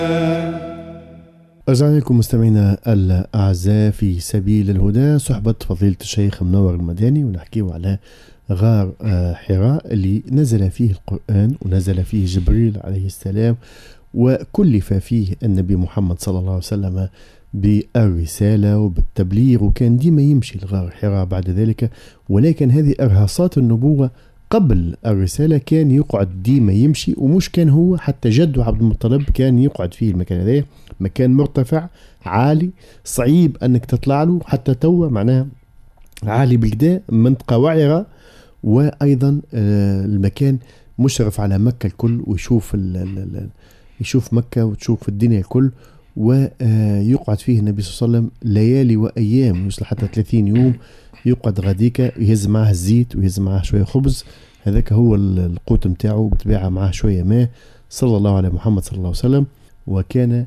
أرجعنا لكم مستمعينا الأعزاء في سبيل الهدى، صحبة فضيلة الشيخ منور المداني، ونحكيه على غار حراء اللي نزل فيه القرآن ونزل فيه جبريل عليه السلام، وكلف فيه النبي محمد صلى الله عليه وسلم بالرسالة وبالتبليغ، وكان ديما يمشي لغار حراء بعد ذلك. ولكن هذه إرهاصات النبوة قبل الرسالة، كان يقعد ديما يمشي، ومش كان هو، حتى جده عبد المطلب كان يقعد فيه المكان هذا، مكان مرتفع عالي صعيب أنك تطلع له، حتى توا معناها عالي بالكدا، منطقة وعرة، وأيضا المكان مشرف على مكة الكل، ويشوف يشوف مكة وتشوف الدنيا الكل. ويقعد فيه النبي صلى الله عليه وسلم ليالي وأيام، يوصل حتى 30 يوم يقعد غاديك، يهز معه الزيت ويهز معه شوية خبز، هذاك هو القوت متاعه، بتباعه معه شوية ماء، صلى الله على محمد صلى الله عليه وسلم. وكان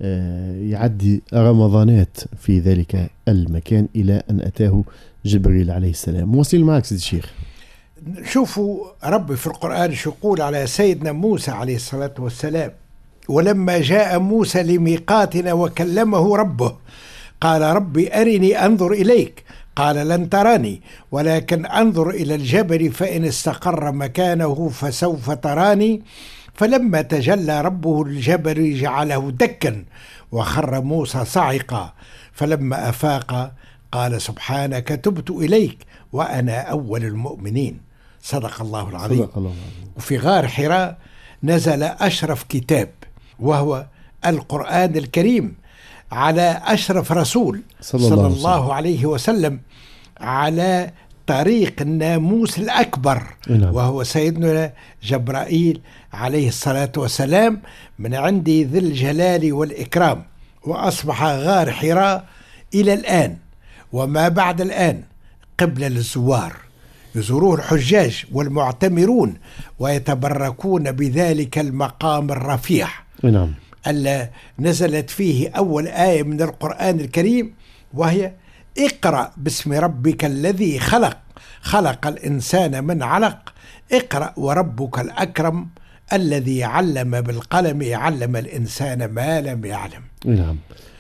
يعدي رمضانات في ذلك المكان إلى أن أتاه جبريل عليه السلام. واصل معك سيد الشيخ. شوفوا ربي في القرآن شو يقول على سيدنا موسى عليه الصلاة والسلام: ولما جاء موسى لميقاتنا وكلمه ربه قال ربي أرني أنظر إليك قال لن تراني ولكن أنظر إلى الجبل فإن استقر مكانه فسوف تراني فلما تجلى ربه الجبل جعله دكا وخر موسى صعقا فلما أفاق قال سبحانك تبت إليك وأنا أول المؤمنين. صدق الله العظيم. صدق الله العظيم. وفي غار حراء نزل أشرف كتاب وهو القرآن الكريم على أشرف رسول صلى الله عليه وسلم، على طريق الناموس الأكبر، وهو سيدنا جبرائيل عليه الصلاة والسلام من عند ذي الجلال والإكرام. وأصبح غار حراء إلى الآن وما بعد الآن قبلة للزوار، يزوروه الحجاج والمعتمرون ويتبركون بذلك المقام الرفيع. نعم. ألا نزلت فيه أول آية من القرآن الكريم وهي: اقرأ باسم ربك الذي خلق، خلق الإنسان من علق، اقرأ وربك الأكرم الذي علم بالقلم علم الإنسان ما لم يعلم. نعم.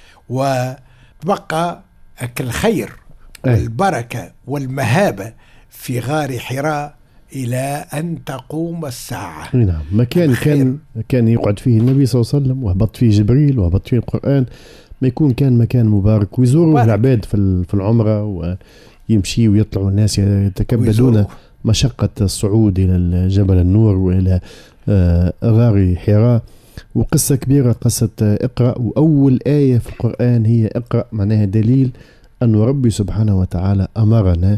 وبقى الخير والبركة والمهابة في غار حراء إلى أن تقوم الساعة. نعم. مكان كان يقعد فيه النبي صلى الله عليه وسلم، وهبط فيه جبريل، وهبط فيه القرآن، ما يكون كان مكان مبارك، ويزوروا العباد في العمرة، ويمشي ويطلعوا الناس يتكبدون مشقة الصعود إلى جبل النور وإلى غار حراء. وقصة كبيرة، قصة اقرأ، وأول آية في القرآن هي اقرأ، معناها دليل أن ربي سبحانه وتعالى أمرنا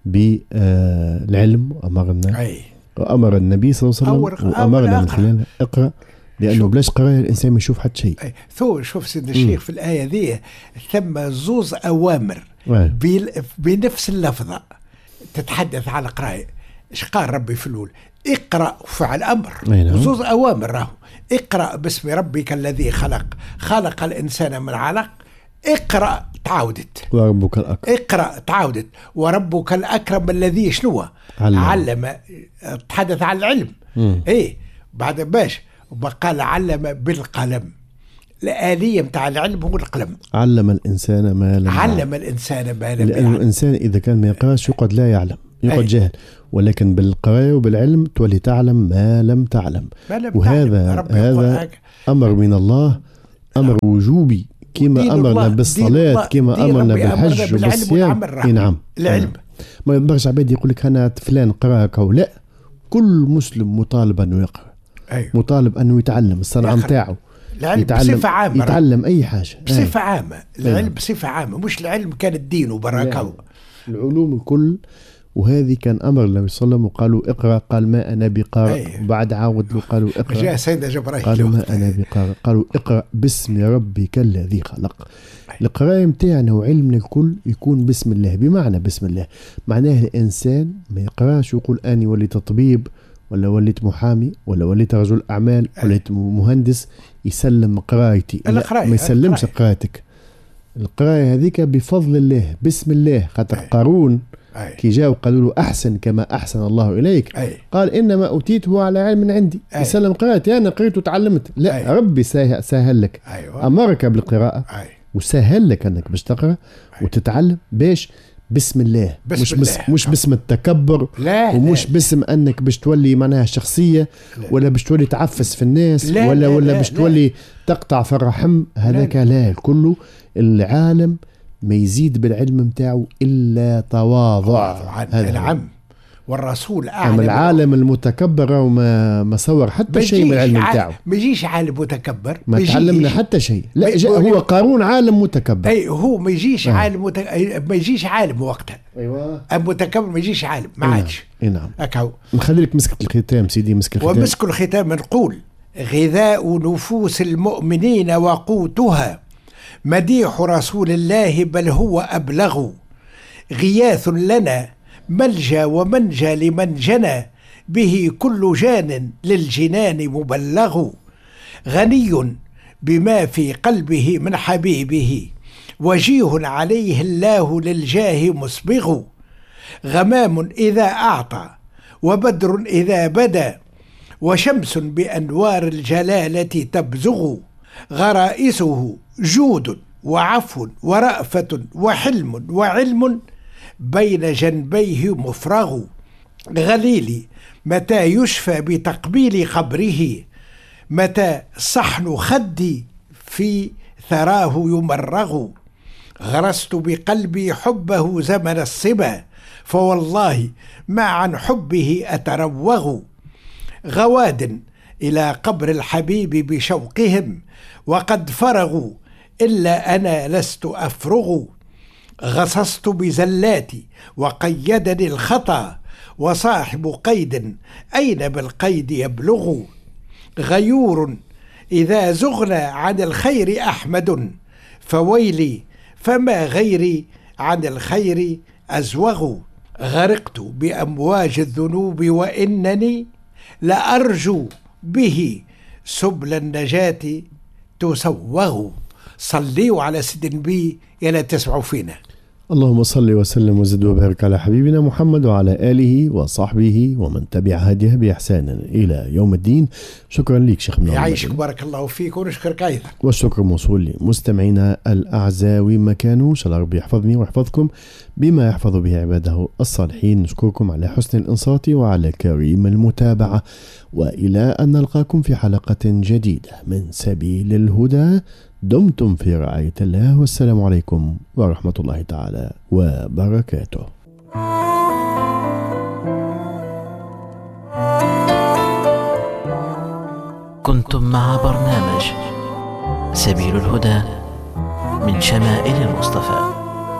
بالعلم، وأمر النبي صلى الله عليه وسلم وأمرنا من خلال اقرأ، لأنه بلاش قراءة الإنسان ما يشوف حتى شيء. شوف سيدنا الشيخ في الآية ذي ثم زوز أوامر بنفس اللفظة تتحدث على قراءة. إيش قال ربي في الأول؟ اقرأ فعل أمر، وزوز أوامر راهو: اقرأ باسم ربك الذي خلق، خلق الإنسان من علق، اقرأ تعاودت، وربك الأكرم، اقرأ تعاودت، وربك الأكرم الذي شنو علم تحدث عن العلم. ايه بعد باش وقال علم بالقلم، الآلية متاع العلم هو القلم. علم الإنسان ما لم علم الإنسان ما لم لأن الإنسان إذا كان ما يقراش يقعد لا يعلم، يقعد جاهل، ولكن بالقراءة وبالعلم تولي تعلم ما لم تعلم. هذا أمر من الله، أمر وجوبي، كما أمرنا بالصلاة، كما أمرنا بالحج وبالصيام. نعم. العلم ما ينبغيش عباد يقول لك أنا فلان قراءك أو لا، كل مسلم مطالب أنه يقرأ. مطالب أنه يتعلم الصنعة متاعه، العلم بصفة عامة، يتعلم أي حاجة بصفة عامة. العلم بصفة عامة، مش العلم كان الدين وبركة، العلوم الكل. وهذه كان أمر النبي صلى الله عليه وسلم، وقالوا اقرأ، قال ما أنا بقارئ. وبعد عاود له قالوا اقرأ، جاء سيدنا جبرائيل قالوا ما أنا بقارئ، قالوا اقرأ باسم ربك الذي خلق. القراءة متاعنا وعلمنا الكل يكون بسم الله، بمعنى بسم الله معناه الإنسان ما يقراش ويقول أني وليت طبيب ولا وليت محامي ولا وليت رجل أعمال ولا وليت مهندس يسلم قراءتي. ما يسلمش قراءتك. القراءة هذيك بفضل الله، بسم الله. خاطر قارون كي جاءوا قالوا له أحسن كما أحسن الله إليك، قال إنما أوتيته على علم عندي. يسلم قراءتي أنا قريت وتعلمت. لا، ربي سهل لك، أمرك بالقراءة وسهل لك أنك باش تقرأ وتتعلم باش بسم الله، مش باسم التكبر، ومش باسم أنك باش تولي معناها شخصية، ولا باش تولي تعفس في الناس، ولا باش تولي تقطع في الرحم. هذاك لا، كله العالم ما يزيد بالعلم متاعه إلا تواضع. هذا العم والرسول أعلم. العالم المتكبر وما صور حتى شيء من العلم متاعه. ما يجيش عالم متكبر ما تعلمنا حتى شيء. لا، هو قارون عالم متكبر. أي هو ما يجيش عالم ما يجيش عالم وقتها. أيوة. المتكبر ما يجيش عالم، ما عادش. نعم. نخلي لك مسكة الختام سيدي. ومسك الختام نقول: غذاء نفوس المؤمنين وقوتها مديح رسول الله، بل هو أبلغ. غياث لنا ملجا ومنجا لمن جنى، به كل جان للجنان مبلغ. غني بما في قلبه من حبيبه، وجيه عليه الله للجاه مسبغ. غمام إذا أعطى وبدر إذا بدا، وشمس بأنوار الجلالة تبزغ. غرائسه جود وعفو ورأفة وحلم وعلم، بين جنبيه مفرغ. غليلي متى يشفى بتقبيل قبره، متى صحن خدي في ثراه يمرغ. غرست بقلبي حبه زمن الصبا، فوالله ما عن حبه أتروغ. غواد إلى قبر الحبيب بشوقهم، وقد فرغوا إلا أنا لست أفرغ. غصصت بزلاتي وقيدني الخطا، وصاحب قيد أين بالقيد يبلغ. غيور إذا زغنا عن الخير أحمد، فويلي فما غيري عن الخير أزوغ. غرقت بأمواج الذنوب وإنني لأرجو به سبل النجاة تسوغ. صليوا على سيد النبي يلا تسمعوا فينا. اللهم صل وسلم وزد وبارك على حبيبنا محمد وعلى آله وصحبه ومن تبع هديه بإحسان إلى يوم الدين. شكرا لك شيخ منور. يعيشك بارك الله فيك ونشكرك أيضا. والشكر موصول لمستمعينا الأعزاء وين ما كانوا. إن شاء الله ربي يحفظني ويحفظكم بما يحفظ به عباده الصالحين. نشكركم على حسن الإنصات وعلى كريم المتابعة، وإلى أن نلقاكم في حلقة جديدة من سبيل الهدى. دمتم في رعاية الله، والسلام عليكم ورحمة الله تعالى وبركاته. كنتم مع برنامج سبيل الهدى من شمائل المصطفى.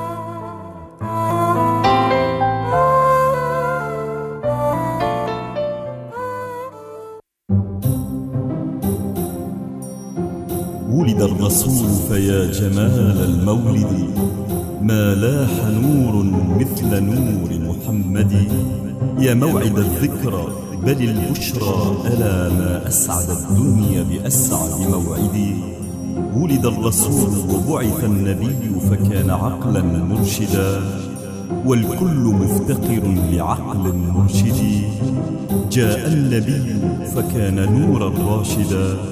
ولد الرسول فيا جمال المولد، ما لاح نور مثل نور محمد. يا موعد الذكرى بل البشرى، ألا ما أسعد الدنيا بأسعد موعد. ولد الرسول وبعث النبي، فكان عقلا مرشدا، والكل مفتقر لعقل مرشد. جاء النبي فكان نورا راشدا،